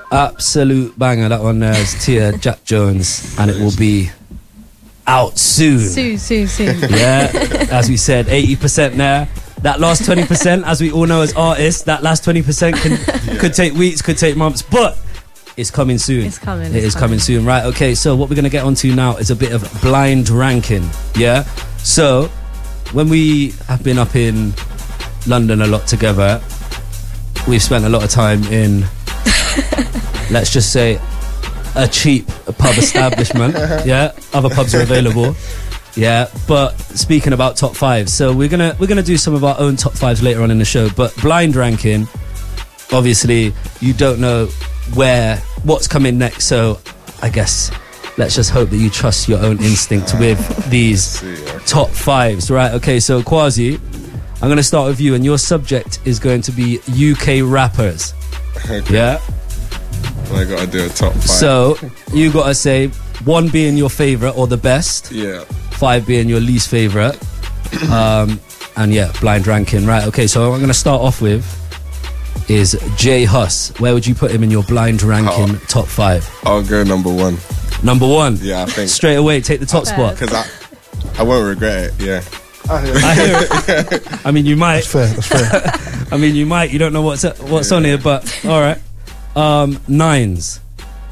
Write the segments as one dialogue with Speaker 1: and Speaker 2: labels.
Speaker 1: Absolute banger. That one there is Tia Jack Jones, and it will be out soon.
Speaker 2: Soon.
Speaker 1: Yeah, as we said, 80% there. That last 20%, as we all know as artists, that last 20% could take weeks, could take months, but it's coming soon.
Speaker 2: It's coming.
Speaker 1: It is coming soon. Right, okay, so what we're going to get onto now is a bit of blind ranking, yeah? So, when we have been up in London a lot together, we've spent a lot of time in, let's just say, a cheap pub establishment, yeah? Other pubs are available. Yeah, but speaking about top fives, so we're gonna do some of our own top fives later on in the show. But blind ranking, obviously, you don't know what's coming next. So I guess let's just hope that you trust your own instinct with these top fives, right? Okay, so Kwasi, I'm gonna start with you, and your subject is going to be UK rappers.
Speaker 3: Okay.
Speaker 1: Yeah.
Speaker 3: I gotta do a top 5.
Speaker 1: So you gotta say 1 being your favorite or the best.
Speaker 3: Yeah.
Speaker 1: 5 being your least favourite. And yeah, blind ranking. Right, okay, so what I'm going to start off with is J Hus. Where would you put him in your blind ranking top 5?
Speaker 3: I'll go number 1.
Speaker 1: Number 1?
Speaker 3: Yeah, I think.
Speaker 1: Straight away, take the top spot.
Speaker 3: Because I won't regret it, yeah.
Speaker 1: I hear it. I mean, you might.
Speaker 4: That's fair.
Speaker 1: I mean, you might. You don't know what's on here, but alright. Nines.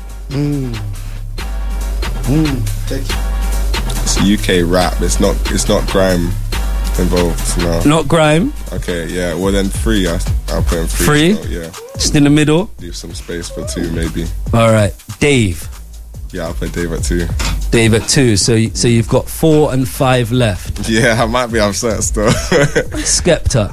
Speaker 3: It's UK rap. It's not grime involved. No.
Speaker 1: Not grime.
Speaker 3: Okay, yeah. Well then 3. I'll put in 3.
Speaker 1: 3?
Speaker 3: So, yeah.
Speaker 1: Just in the middle.
Speaker 3: Leave some space for 2 maybe.
Speaker 1: Alright. Dave.
Speaker 3: Yeah, I'll put Dave at 2.
Speaker 1: Dave at 2. So you've got 4 and 5 left.
Speaker 3: Yeah, I might be upset still.
Speaker 1: Skepta.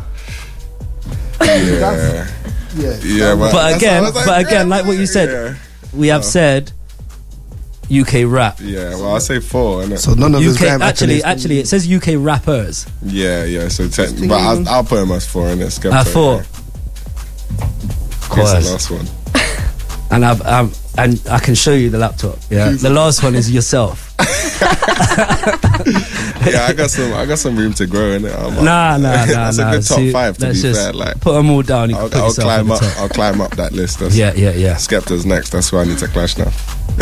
Speaker 3: Yeah. Yeah,
Speaker 1: but again, like what you said, we have said UK rap.
Speaker 3: Yeah, well, I'll say 4, innit?
Speaker 4: So none of
Speaker 1: UK,
Speaker 4: his grime
Speaker 1: actually,
Speaker 4: accolades.
Speaker 1: it says UK rappers.
Speaker 3: Yeah. So but I'll put him as 4, innit? Skepta.
Speaker 1: At 4.
Speaker 3: What's the last one?
Speaker 1: And and I can show you the laptop. Yeah, the last one is yourself.
Speaker 3: Yeah, I got some room to grow in it.
Speaker 1: Nah.
Speaker 3: That's a good top 5 to be
Speaker 1: just
Speaker 3: fair. Like,
Speaker 1: put them all down. You can put
Speaker 3: I'll
Speaker 1: yourself
Speaker 3: climb
Speaker 1: on the
Speaker 3: up.
Speaker 1: top.
Speaker 3: I'll climb up that list.
Speaker 1: Yeah.
Speaker 3: Skepta's next. That's where I need to clash now.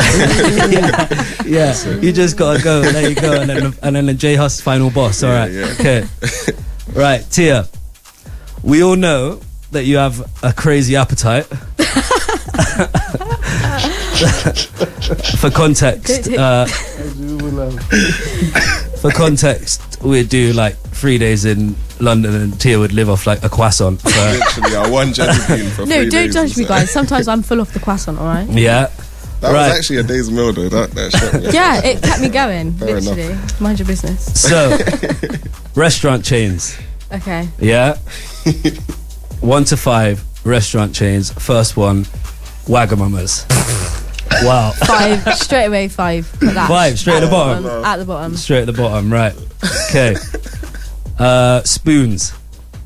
Speaker 1: Yeah. You just gotta go. There you go. And then the J Hus final boss. All right.
Speaker 3: Yeah.
Speaker 1: Okay. Right, Tia. We all know that you have a crazy appetite. For context, we'd do like 3 days in London, and Tia would live off like a croissant.
Speaker 3: Literally, I won jelly bean for 3 days.
Speaker 2: No, don't judge me, guys. Sometimes I'm full off the croissant, alright?
Speaker 1: Yeah.
Speaker 3: That was actually a day's meal though. That shot me.
Speaker 2: Yeah, it kept me going.
Speaker 3: Fair
Speaker 2: literally.
Speaker 3: enough.
Speaker 2: Mind your business.
Speaker 1: So, restaurant chains.
Speaker 2: Okay.
Speaker 1: Yeah. 1 to 5 restaurant chains. First one, Wagamama's. Wow.
Speaker 2: 5, straight away 5. Put that
Speaker 1: 5, straight at the bottom.
Speaker 2: At the bottom.
Speaker 1: Straight at the bottom, right. Okay. Spoons.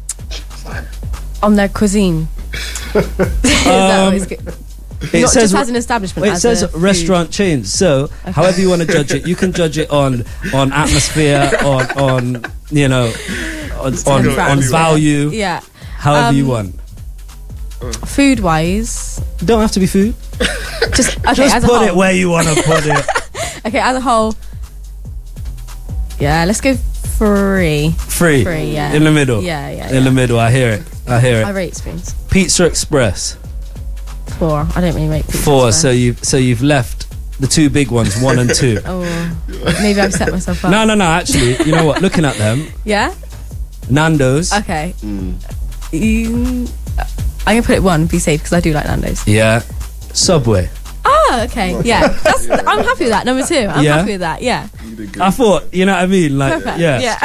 Speaker 2: On their cuisine. Is that always good?
Speaker 1: It
Speaker 2: Not
Speaker 1: says
Speaker 2: just as an establishment.
Speaker 1: It
Speaker 2: as
Speaker 1: says
Speaker 2: a food.
Speaker 1: restaurant chains. So, however you want to judge it, you can judge it on atmosphere, on you know, on value.
Speaker 2: Yeah.
Speaker 1: However you want.
Speaker 2: Food wise,
Speaker 1: Don't have to be food.
Speaker 2: just okay.
Speaker 1: Just
Speaker 2: as a
Speaker 1: put
Speaker 2: whole.
Speaker 1: it where you want to put it.
Speaker 2: Okay, as a whole. Yeah, let's go 3.
Speaker 1: 3.
Speaker 2: 3, yeah.
Speaker 1: In the middle.
Speaker 2: Yeah.
Speaker 1: In the middle. I hear it.
Speaker 2: I rate spoons.
Speaker 1: Pizza Express.
Speaker 2: 4. I don't really rate pizza.
Speaker 1: 4. So you've left the 2 big ones, 1 and 2.
Speaker 2: Oh, maybe I've set myself up.
Speaker 1: No. Actually, you know what? Looking at them,
Speaker 2: Yeah.
Speaker 1: Nando's.
Speaker 2: Okay. I'm gonna put it 1. Be safe because I do like Nando's.
Speaker 1: Yeah. Subway.
Speaker 2: Oh, okay. Yeah. I'm happy with that. Number 2. I'm
Speaker 1: Yeah?
Speaker 2: happy with that. Yeah.
Speaker 1: I thought, you know what I mean? Like,
Speaker 2: Perfect.
Speaker 1: yeah.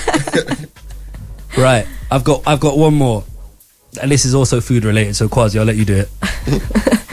Speaker 1: Right. I've got one more. And this is also food related, so Kwasi, I'll let you do it.